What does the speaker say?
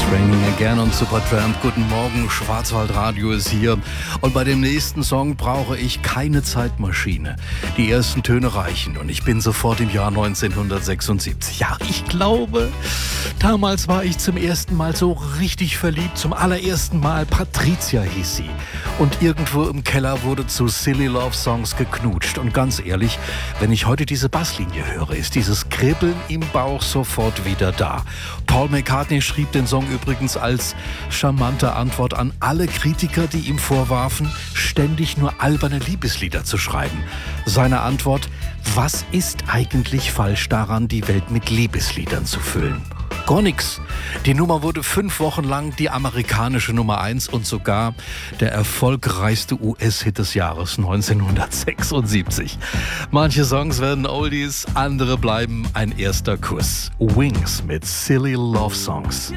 Raining Again und Supertramp. Guten Morgen, Schwarzwaldradio ist hier. Und bei dem nächsten Song brauche ich keine Zeitmaschine. Die ersten Töne reichen und ich bin sofort im Jahr 1976. Ja, ich glaube, damals war ich zum ersten Mal so richtig verliebt. Zum allerersten Mal. Patricia hieß sie. Und irgendwo im Keller wurde zu Silly Love Songs geknutscht. Und ganz ehrlich, wenn ich heute diese Basslinie höre, ist dieses Kribbeln im Bauch sofort wieder da. Paul McCartney schrieb den Song übrigens als charmante Antwort an alle Kritiker, die ihm vorwarfen, ständig nur alberne Liebeslieder zu schreiben. Seine Antwort: Was ist eigentlich falsch daran, die Welt mit Liebesliedern zu füllen? Gar nix. Die Nummer wurde 5 Wochen lang die amerikanische Nummer 1 und sogar der erfolgreichste US-Hit des Jahres 1976. Manche Songs werden Oldies, andere bleiben ein erster Kuss. Wings mit Silly Love Songs.